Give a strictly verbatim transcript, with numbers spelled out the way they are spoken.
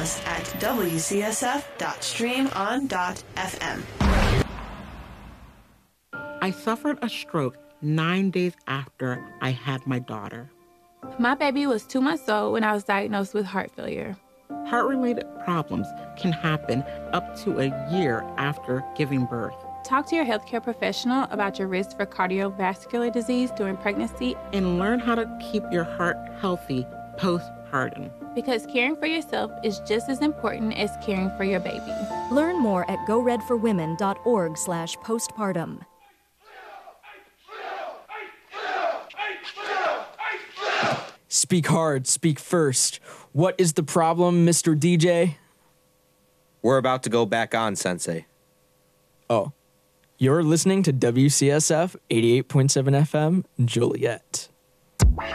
us at w c s f dot stream on dot f m. I suffered a stroke nine days after I had my daughter. My baby was two months old when I was diagnosed with heart failure. Heart-related problems can happen up to a year after giving birth. Talk to your healthcare professional about your risk for cardiovascular disease during pregnancy and learn how to keep your heart healthy postpartum. Because caring for yourself is just as important as caring for your baby. Learn more at go red for women dot org slash postpartum. Speak hard, speak first. What is the problem, Mister D J? We're about to go back on, Sensei. Oh. You're listening to W C S F eighty-eight point seven F M, Joliet.